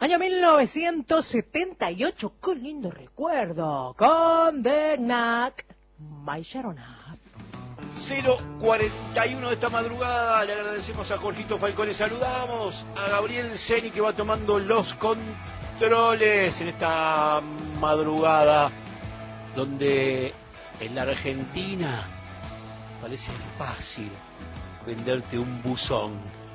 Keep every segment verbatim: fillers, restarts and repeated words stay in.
Año mil novecientos setenta y ocho, qué lindo recuerdo, con The Knack, My Sharon Up. cero cuarenta y uno de esta madrugada, le agradecemos a Jorgito Falcón, le saludamos a Gabriel Ceni que va tomando los controles en esta madrugada donde en la Argentina parece fácil venderte un buzón.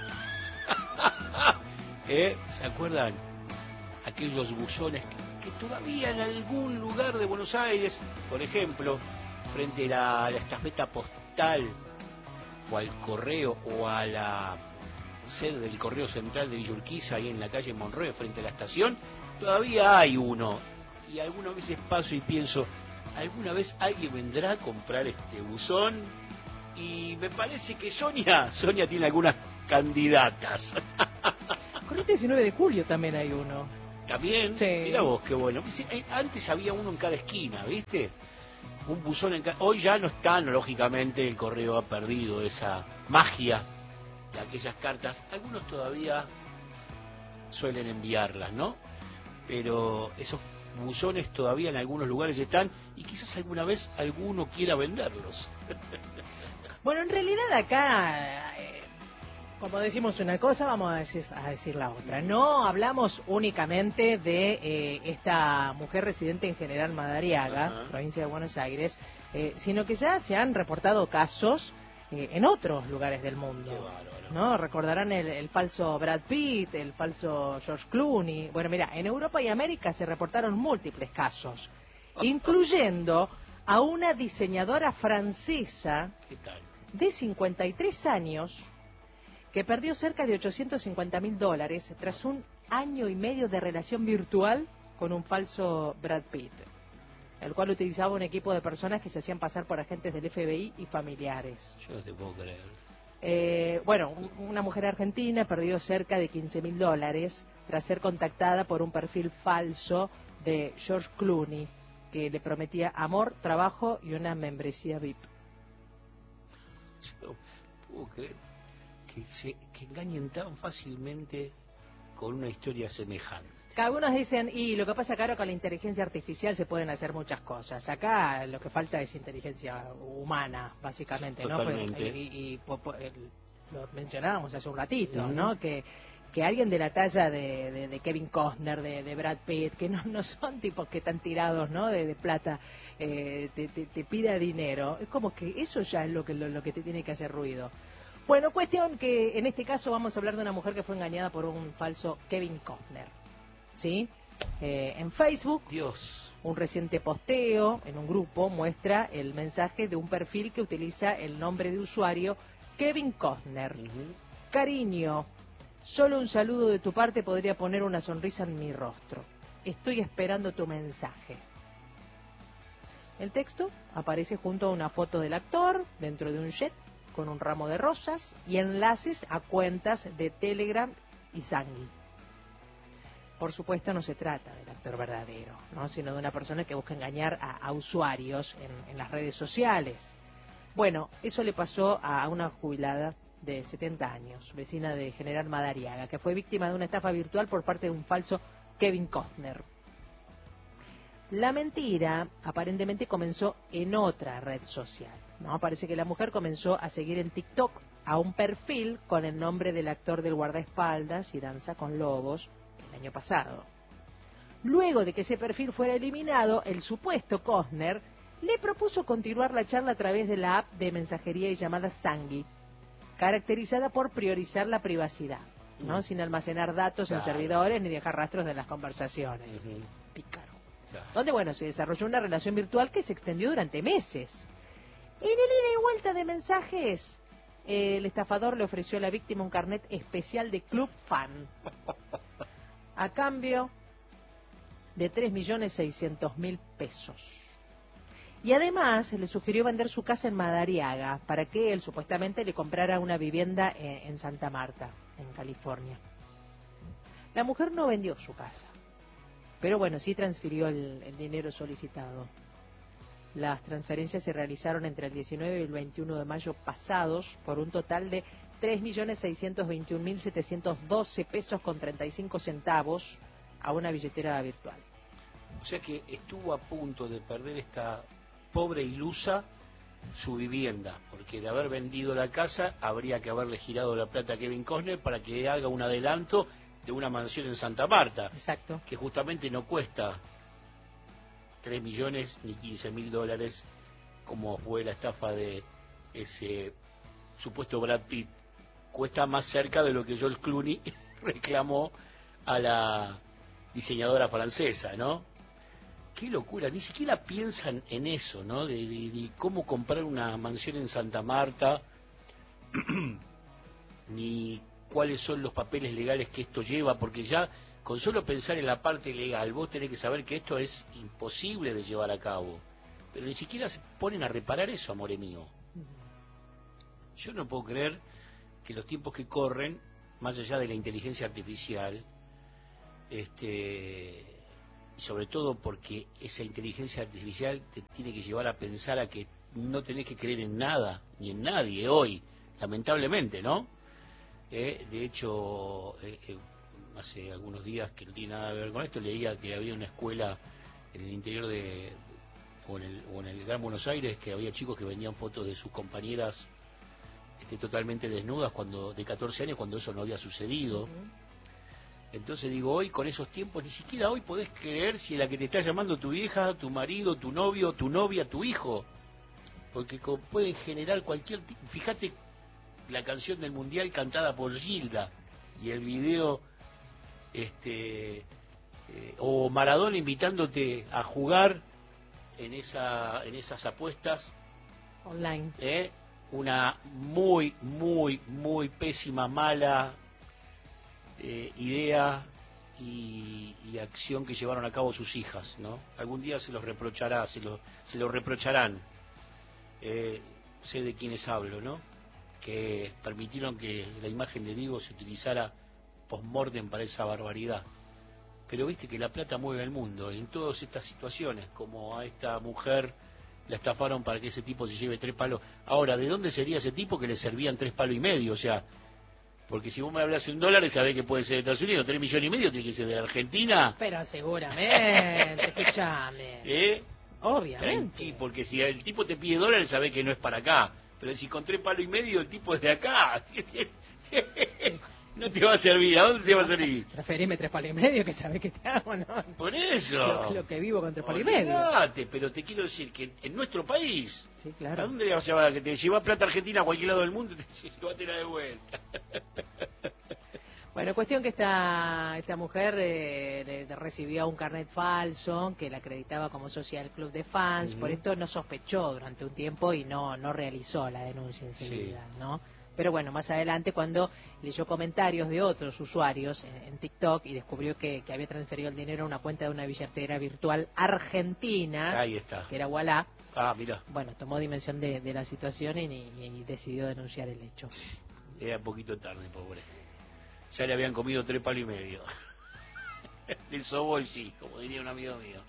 ¿Eh? ¿Se acuerdan? Aquellos buzones que, que todavía en algún lugar de Buenos Aires, por ejemplo, frente a la, a la estafeta postal o al correo o a la sede del Correo Central de Villa Urquiza, ahí en la calle Monroe, frente a la estación, todavía hay uno. Y algunas veces paso y pienso, ¿alguna vez alguien vendrá a comprar este buzón? Y me parece que Sonia, Sonia tiene algunas candidatas. Con el diecinueve de julio también hay uno. ¿También? Sí. Mirá vos, qué bueno. Antes había uno en cada esquina, ¿viste? Un buzón en cada... Hoy ya no está, no, lógicamente el correo ha perdido esa magia de aquellas cartas. Algunos todavía suelen enviarlas, ¿no? Pero esos buzones todavía en algunos lugares están y quizás alguna vez alguno quiera venderlos. Bueno, en realidad acá, eh, como decimos una cosa, vamos a decir, a decir la otra. No hablamos únicamente de eh, esta mujer residente en General Madariaga, Ajá. provincia de Buenos Aires, eh, sino que ya se han reportado casos eh, en otros lugares del mundo. Qué bárbaro. ¿No? Recordarán el, el falso Brad Pitt, el falso George Clooney. Bueno, mira, en Europa y América se reportaron múltiples casos, incluyendo a una diseñadora francesa ¿Qué tal? de cincuenta y tres años que perdió cerca de ochocientos cincuenta mil dólares tras un año y medio de relación virtual con un falso Brad Pitt, el cual utilizaba un equipo de personas que se hacían pasar por agentes del F B I y familiares. Yo no te puedo creer. Eh, bueno, una mujer argentina perdió cerca de quince mil dólares tras ser contactada por un perfil falso de George Clooney que le prometía amor, trabajo y una membresía V I P. Yo no puedo creer que se que engañen tan fácilmente con una historia semejante. Algunos dicen, y lo que pasa acá con la inteligencia artificial se pueden hacer muchas cosas. Acá lo que falta es inteligencia humana, básicamente, Totalmente. ¿no? Y, y, y po, po, el, lo mencionábamos hace un ratito, uh-huh. ¿no? Que que alguien de la talla de, de, de Kevin Costner, de, de Brad Pitt, que no, no son tipos que están tirados, ¿no? De, de plata, eh, te, te, te pida dinero. Es como que eso ya es lo que lo, lo que te tiene que hacer ruido. Bueno, cuestión que en este caso vamos a hablar de una mujer que fue engañada por un falso Kevin Costner, ¿sí? Eh, en Facebook, Dios. Un reciente posteo en un grupo muestra el mensaje de un perfil que utiliza el nombre de usuario Kevin Costner. Uh-huh. Cariño, solo un saludo de tu parte podría poner una sonrisa en mi rostro. Estoy esperando tu mensaje. El texto aparece junto a una foto del actor dentro de un jet con un ramo de rosas y enlaces a cuentas de Telegram y Zangui. Por supuesto no se trata del actor verdadero, ¿no? Sino de una persona que busca engañar a, a usuarios en, en las redes sociales. Bueno, eso le pasó a una jubilada de setenta años, vecina de General Madariaga, que fue víctima de una estafa virtual por parte de un falso Kevin Costner. La mentira aparentemente comenzó en otra red social, ¿no? Parece que la mujer comenzó a seguir en TikTok a un perfil con el nombre del actor del guardaespaldas y Danza con Lobos el año pasado. Luego de que ese perfil fuera eliminado, el supuesto Costner le propuso continuar la charla a través de la app de mensajería y llamadas Zangui, caracterizada por priorizar la privacidad, ¿no? Mm. Sin almacenar datos claro. en servidores ni dejar rastros de las conversaciones. Uh-huh. Pícaro. Claro. Donde, bueno, se desarrolló una relación virtual que se extendió durante meses. En el ida y vuelta de mensajes, el estafador le ofreció a la víctima un carnet especial de Club Fan, a cambio de tres millones seiscientos mil pesos. Y además le sugirió vender su casa en Madariaga para que él supuestamente le comprara una vivienda en, en Santa Marta, en California. La mujer no vendió su casa, pero bueno, sí transfirió el, el dinero solicitado. Las transferencias se realizaron entre el diecinueve y el veintiuno de mayo pasados por un total de tres millones seiscientos veintiún mil setecientos doce pesos con treinta y cinco centavos, a una billetera virtual. O sea que estuvo a punto de perder esta pobre ilusa su vivienda, porque de haber vendido la casa habría que haberle girado la plata a Kevin Costner para que haga un adelanto de una mansión en Santa Marta. Exacto. Que justamente no cuesta tres millones ni quince mil dólares, como fue la estafa de ese supuesto Brad Pitt. Cuesta más cerca de lo que George Clooney reclamó a la diseñadora francesa, ¿no? Qué locura, ni siquiera piensan en eso, ¿no? De, de, de cómo comprar una mansión en Santa Marta, ni cuáles son los papeles legales que esto lleva, porque ya con solo pensar en la parte legal, vos tenés que saber que esto es imposible de llevar a cabo. Pero ni siquiera se ponen a reparar eso, amore mío. Yo no puedo creer que los tiempos que corren, más allá de la inteligencia artificial, este... y sobre todo porque esa inteligencia artificial te tiene que llevar a pensar a que no tenés que creer en nada, ni en nadie hoy, lamentablemente, ¿no? Eh, de hecho, eh, eh, hace algunos días, que no tiene nada que ver con esto, leía que había una escuela en el interior de, o en el, o en el Gran Buenos Aires, que había chicos que vendían fotos de sus compañeras este, totalmente desnudas cuando de catorce años, cuando eso no había sucedido. Uh-huh. Entonces digo, hoy con esos tiempos, ni siquiera hoy podés creer si la que te está llamando tu vieja, tu marido, tu novio, tu novia, tu hijo, porque pueden generar cualquier tipo. Fíjate la canción del Mundial cantada por Gilda y el video, este, eh, o Maradona invitándote a jugar en esa, en esas apuestas online. ¿eh? Una muy, muy, muy pésima, mala Eh, idea y, y acción que llevaron a cabo sus hijas, ¿no? Algún día se los reprochará, se lo, se lo reprocharán. Eh, sé de quiénes hablo, ¿no? Que permitieron que la imagen de Diego se utilizara post-mortem para esa barbaridad. Pero viste que la plata mueve el mundo, en todas estas situaciones, como a esta mujer la estafaron para que ese tipo se lleve tres palos. Ahora, ¿de dónde sería ese tipo que le servían tres palos y medio? O sea, porque si vos me hablas en dólares, sabés que puede ser de Estados Unidos, tres millones y medio tiene que ser de la Argentina. Pero seguramente, escuchame. ¿Eh? Obviamente. Tranqui, porque si el tipo te pide dólares, sabés que no es para acá. Pero si con tres palos y medio el tipo es de acá, no te va a servir. ¿A dónde te va a servir? Preferime tres palos y medio, que sabés que te hago, ¿no? Por eso. Lo, lo que vivo con tres palos y medio. Olvídate, pero te quiero decir que en nuestro país, sí, claro. ¿a dónde le vas a llevar? Que te llevas plata argentina a cualquier lado del mundo, te llévatela de vuelta. Bueno, cuestión que esta esta mujer eh, le, le recibió un carnet falso que la acreditaba como socia del club de fans. Uh-huh. Por esto no sospechó durante un tiempo y no no realizó la denuncia enseguida, sí. ¿no? Pero bueno, más adelante, cuando leyó comentarios de otros usuarios en, en TikTok y descubrió que, que había transferido el dinero a una cuenta de una billetera virtual argentina, ahí está, que era Ualá, ah, mira, bueno, tomó dimensión de, de la situación y, y decidió denunciar el hecho. Era un poquito tarde, pobre. Ya le habían comido tres palos y medio. Del sobol, sí, como diría un amigo mío.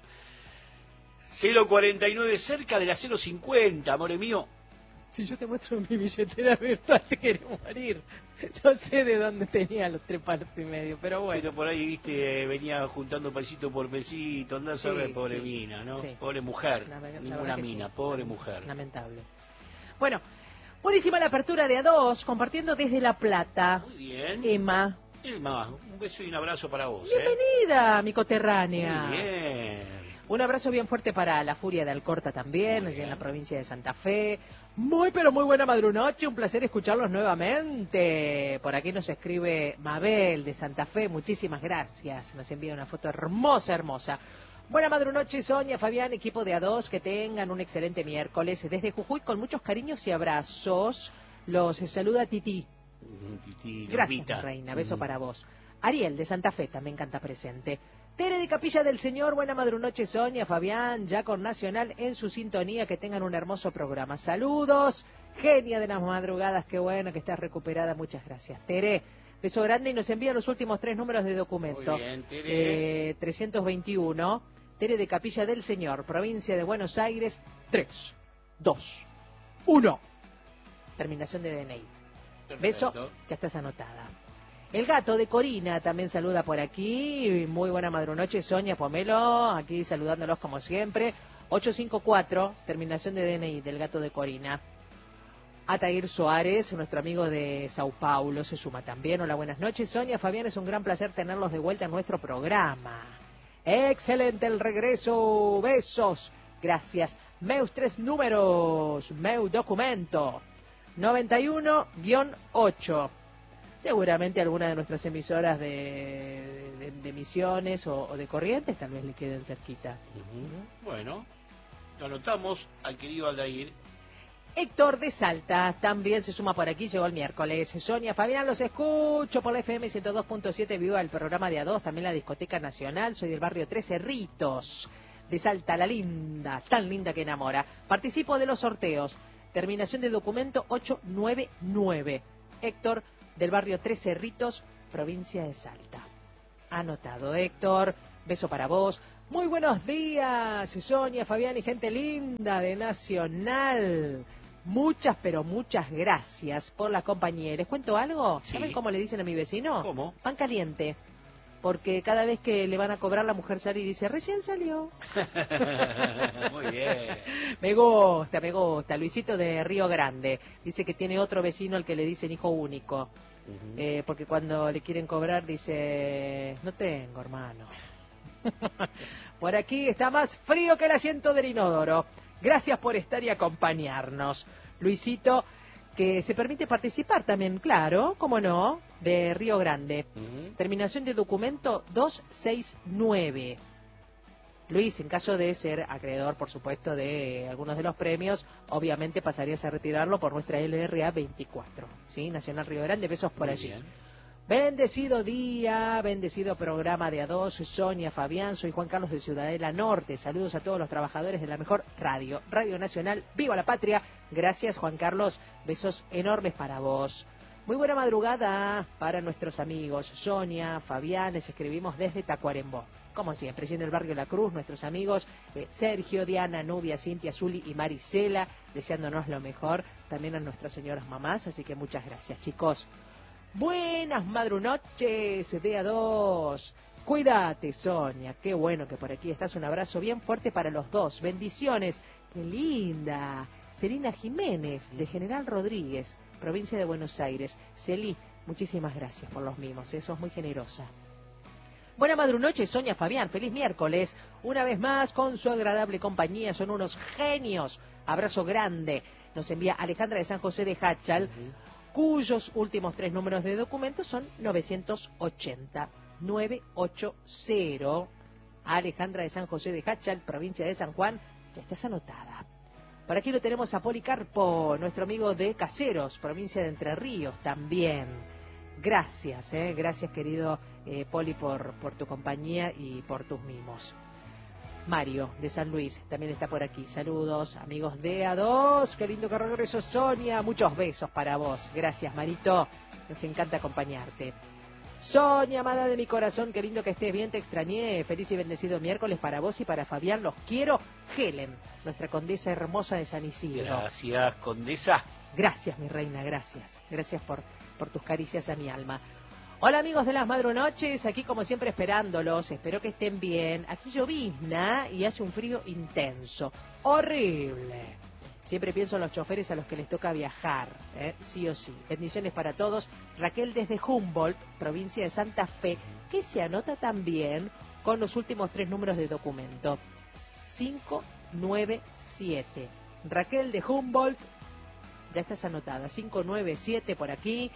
cero cuarenta y nueve, cerca de la cero cincuenta, amore mío. Si yo te muestro mi billetera virtual, te quiero morir. Yo sé de dónde tenía los tres palos y medio, pero bueno. Pero por ahí, viste, venía juntando pesito por pesito, andá a saber, sí, pobre sí, mina, ¿no? Sí. Pobre mujer, la, la ninguna mina, sí. Pobre mujer. Lamentable. Bueno, buenísima la apertura de A dos, compartiendo desde La Plata. Muy bien. Emma. Emma, un beso y un abrazo para vos. Bienvenida, ¿eh? mi coterránea. Muy bien. Un abrazo bien fuerte para la Furia de Alcorta también, allí en la provincia de Santa Fe. Muy, pero muy buena madrunoche, un placer escucharlos nuevamente. Por aquí nos escribe Mabel de Santa Fe, muchísimas gracias. Nos envía una foto hermosa, hermosa. Buena madrunoche, Sonia, Fabián, equipo de A dos, que tengan un excelente miércoles. Desde Jujuy, con muchos cariños y abrazos, los saluda Titi. Titi, gracias, mi reina, beso mm. para vos. Ariel de Santa Fe también canta presente. Tere de Capilla del Señor, buena madrunoche, Sonia, Fabián, ya con Nacional en su sintonía, que tengan un hermoso programa. Saludos, genia de las madrugadas, qué bueno que estás recuperada, muchas gracias. Tere, beso grande y nos envía los últimos tres números de documento. Muy bien, Tere. Eh, trescientos veintiuno, Tere de Capilla del Señor, provincia de Buenos Aires, tres, dos, uno. Terminación de D N I. Perfecto. Beso, ya estás anotada. El gato de Corina también saluda por aquí. Muy buena madrunoche, Sonia Pomelo, aquí saludándolos como siempre. ocho cinco cuatro, terminación de D N I del gato de Corina. Atair Soares, nuestro amigo de Sao Paulo, se suma también. Hola, buenas noches, Sonia, Fabián, es un gran placer tenerlos de vuelta en nuestro programa. Excelente el regreso, besos. Gracias. Meus tres números, meu documento. noventa y uno guión ocho. Seguramente alguna de nuestras emisoras de, de, de Misiones o, o de Corrientes tal vez le queden cerquita. Uh-huh. Bueno, lo anotamos al querido Aldair. Héctor de Salta también se suma por aquí, llegó el miércoles. Sonia, Fabián, los escucho por la F M ciento dos punto siete, viva el programa de A dos, también la Discoteca Nacional. Soy del barrio Tres Cerritos, de Salta, la linda, tan linda que enamora. Participo de los sorteos. Terminación de documento ocho nueve nueve. Héctor, del barrio Tres Cerritos, provincia de Salta. Anotado, Héctor. Beso para vos. Muy buenos días, Sonia, Fabián y gente linda de Nacional. Muchas, pero muchas gracias por la compañía. ¿Les cuento algo? Sí. ¿Saben cómo le dicen a mi vecino? ¿Cómo? Pan caliente. Porque cada vez que le van a cobrar, la mujer sale y dice, recién salió. Muy bien. Me gusta, me gusta. Luisito de Río Grande dice que tiene otro vecino al que le dicen hijo único. Uh-huh. eh, porque cuando le quieren cobrar dice, no tengo, hermano. Por aquí está más frío que el asiento del inodoro. Gracias por estar y acompañarnos. Luisito, que se permite participar también, claro, cómo no, de Río Grande. Uh-huh. Terminación de documento dos seis nueve. Luis, en caso de ser acreedor, por supuesto, de algunos de los premios, obviamente pasarías a retirarlo por nuestra L R A veinticuatro, ¿sí? Nacional Río Grande, besos por Muy allí. Bien. Bendecido día, bendecido programa de A dos, Sonia, Fabián, soy Juan Carlos de Ciudadela Norte, saludos a todos los trabajadores de la mejor radio, Radio Nacional, ¡viva la patria! Gracias, Juan Carlos, besos enormes para vos. Muy buena madrugada para nuestros amigos, Sonia, Fabián, les escribimos desde Tacuarembó. Como siempre, y en el barrio La Cruz, nuestros amigos eh, Sergio, Diana, Nubia, Cintia, Zuli y Marisela, deseándonos lo mejor, también a nuestras señoras mamás, así que muchas gracias, chicos. Buenas madrunoches de A dos. Cuídate, Sonia. Qué bueno que por aquí estás. Un abrazo bien fuerte para los dos. Bendiciones. Qué linda. Celina Jiménez, de General Rodríguez, provincia de Buenos Aires. Celi, muchísimas gracias por los mimos. Eso es muy generosa. Buena madrunoche, Sonia, Fabián. Feliz miércoles. Una vez más, con su agradable compañía. Son unos genios. Abrazo grande. Nos envía Alejandra de San José de Hachal. Uh-huh. Cuyos últimos tres números de documento son novecientos ochenta. novecientos ochenta. Alejandra de San José de Hachal, provincia de San Juan, ya estás anotada. Por aquí lo tenemos a Policarpo, nuestro amigo de Caseros, provincia de Entre Ríos, también. Gracias, eh, gracias querido eh, Poli por, por tu compañía y por tus mimos. Mario, de San Luis, también está por aquí. Saludos, amigos de A dos. Qué lindo que regreso, Sonia. Muchos besos para vos. Gracias, Marito. Nos encanta acompañarte. Sonia, amada de mi corazón, qué lindo que estés bien. Te extrañé. Feliz y bendecido miércoles para vos y para Fabián. Los quiero. Helen, nuestra condesa hermosa de San Isidro. Gracias, condesa. Gracias, mi reina. Gracias. Gracias por, por tus caricias a mi alma. Hola amigos de las madrunoches, aquí como siempre esperándolos, espero que estén bien. Aquí llovizna y hace un frío intenso, horrible. Siempre pienso en los choferes a los que les toca viajar, ¿eh? Sí o sí. Bendiciones para todos. Raquel desde Humboldt, provincia de Santa Fe, que se anota también con los últimos tres números de documento. cinco nueve siete. Raquel de Humboldt, ya estás anotada. cinco nueve siete por aquí.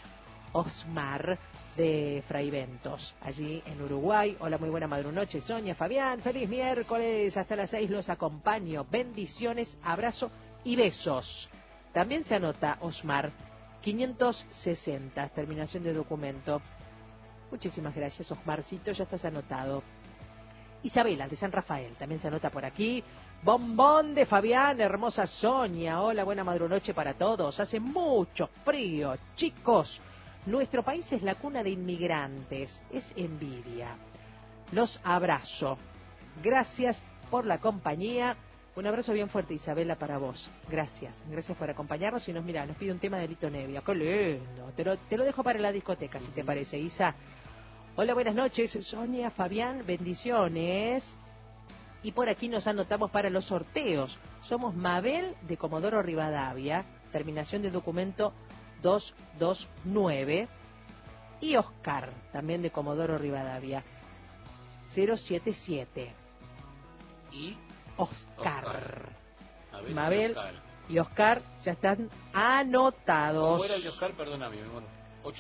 Osmar de Fraiventos, allí en Uruguay. Hola, muy buena madrunoche, Sonia, Fabián, feliz miércoles, hasta las seis los acompaño, bendiciones, abrazo y besos. También se anota Osmar, quinientos sesenta, terminación de documento. Muchísimas gracias, Osmarcito, ya estás anotado. Isabela, de San Rafael, también se anota por aquí. Bombón de Fabián, hermosa Sonia, hola, buena madrunoche para todos, hace mucho frío, chicos. Nuestro país es la cuna de inmigrantes, es envidia. Los abrazo. Gracias por la compañía. Un abrazo bien fuerte, Isabela, para vos. Gracias, gracias por acompañarnos. Y nos mira, nos pide un tema de Lito Nevia. ¡Qué lindo! Te lo, te lo dejo para la discoteca, si te parece, Isa. Hola, buenas noches, Sonia, Fabián, bendiciones. Y por aquí nos anotamos para los sorteos. Somos Mabel de Comodoro Rivadavia, terminación de documento dos dos nueve. Y Oscar, también de Comodoro Rivadavia, cero siete siete. Y Oscar. Oscar. Mabel, Mabel y Oscar. y Oscar ya están anotados. ¿Cómo era el de Oscar? Perdóname, mi amor.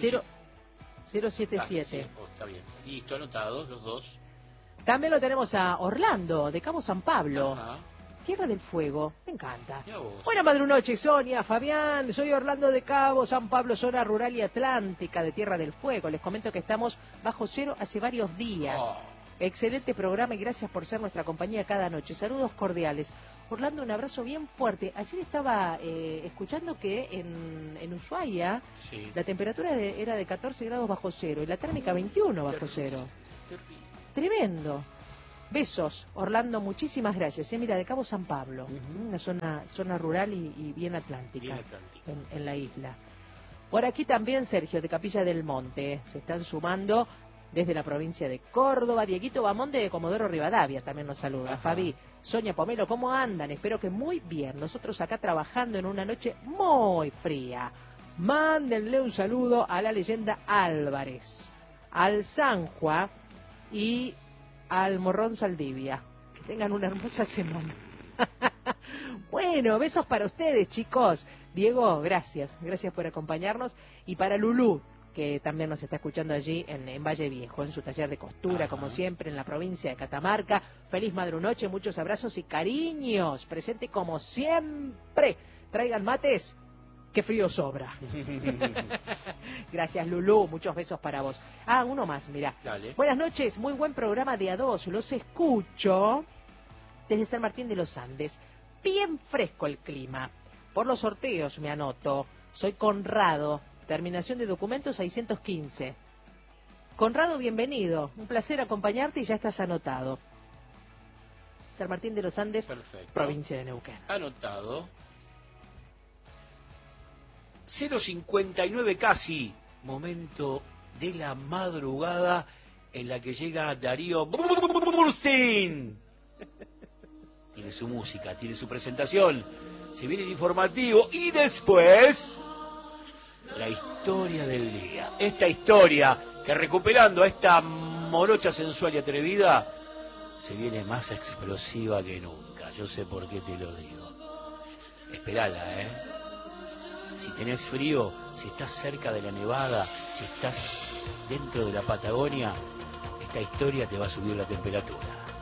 cero siete siete. Ah, sí, oh, está bien. Listo, anotados los dos. También lo tenemos a Orlando, de Cabo San Pablo. Ajá. Tierra del Fuego, me encanta. Y a vos. Buenas madrunoches, Sonia, Fabián, soy Orlando de Cabo San Pablo, zona rural y atlántica de Tierra del Fuego. Les comento que estamos bajo cero hace varios días. Oh. Excelente programa y gracias por ser nuestra compañía cada noche. Saludos cordiales. Orlando, un abrazo bien fuerte. Ayer estaba eh, escuchando que en, en Ushuaia Sí. la temperatura de- era de catorce grados bajo cero y la térmica veintiuno bajo cero. Tremendo. Besos, Orlando, muchísimas gracias. Eh, mira, de Cabo San Pablo, Ujú. una zona, zona rural y, y bien atlántica, Bien atlántica. En, en la isla. Por aquí también, Sergio, de Capilla del Monte, se están sumando desde la provincia de Córdoba. Dieguito Bamonde de Comodoro Rivadavia también nos saluda. Ajá. Fabi, Sonia, Pomelo, ¿cómo andan? Espero que muy bien. Nosotros acá trabajando en una noche muy fría. Mándenle un saludo a la leyenda Álvarez, al Sanjua y al Morrón Saldivia. Que tengan una hermosa semana. Bueno, besos para ustedes, chicos. Diego, gracias. Gracias por acompañarnos. Y para Lulú, que también nos está escuchando allí en, en Valle Viejo, en su taller de costura, Ajá. como siempre, en la provincia de Catamarca. Feliz madrunoche, muchos abrazos y cariños. Presente como siempre. Traigan mates, que frío sobra. Gracias, Lulú. Muchos besos para vos. Ah, uno más, mira. Dale. Buenas noches, muy buen programa de A dos. Los escucho desde San Martín de los Andes. Bien fresco el clima. Por los sorteos me anoto. Soy Conrado, terminación de documento seiscientos quince. Conrado, bienvenido. Un placer acompañarte y ya estás anotado. San Martín de los Andes, Perfecto. provincia de Neuquén. Anotado. cero cincuenta y nueve casi. Momento de la madrugada en la que llega Darío Burstein. Tiene su música, tiene su presentación. Se viene el informativo y después la historia del día. Esta historia que, recuperando a esta morocha sensual y atrevida, se viene más explosiva que nunca. Yo sé por qué te lo digo. Esperala, ¿eh? Si tenés frío, si estás cerca de la nevada, si estás dentro de la Patagonia, esta historia te va a subir la temperatura.